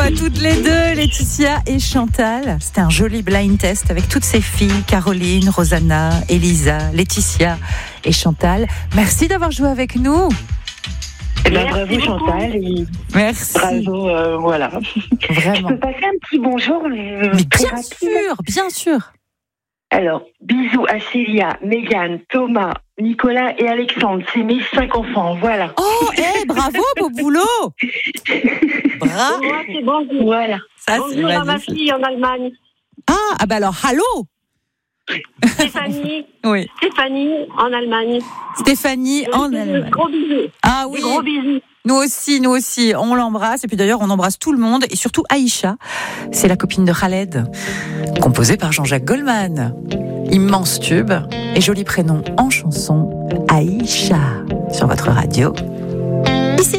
à toutes les deux, Laetitia et Chantal. C'était un joli blind test avec toutes ces filles, Caroline, Rosanna, Elisa, Laetitia et Chantal. Merci d'avoir joué avec nous. Bravo Chantal. Et merci. Bravo, voilà. Vraiment. Je peux passer un petit bonjour, mais bien sûr. Alors, bisous à Célia, Mégane, Thomas, Nicolas et Alexandre. C'est mes 5 enfants, voilà. Oh, bravo, beau boulot. Bravo. Moi, c'est bonjour. Voilà. Ça, bonjour à ma fille en Allemagne. Ah bah alors, allô. Stéphanie. Oui. Stéphanie en Allemagne. Stéphanie en Allemagne. Gros bisous. Ah oui. Gros bisous. Nous aussi, on l'embrasse. Et puis d'ailleurs, on embrasse tout le monde. Et surtout Aïcha, c'est la copine de Khaled, composée par Jean-Jacques Goldman. Immense tube et joli prénom en chanson, Aïcha, sur votre radio.